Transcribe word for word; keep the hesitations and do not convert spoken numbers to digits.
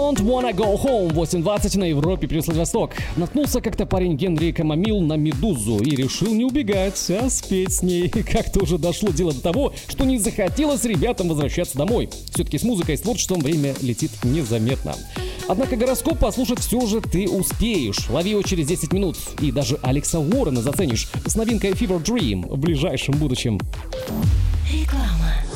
Don't wanna go home. восемь двадцать на Европе плюс Восток. Наткнулся как-то парень Генри Камамил на Медузу и решил не убегать, а спеть с ней. Как-то уже дошло дело до того, что не захотелось ребятам возвращаться домой. Все-таки с музыкой и с творчеством время летит незаметно. Однако гороскоп послушать все же ты успеешь. Лови его через десять минут. И даже Алекса Уоррена заценишь с новинкой Fever Dream в ближайшем будущем. Реклама.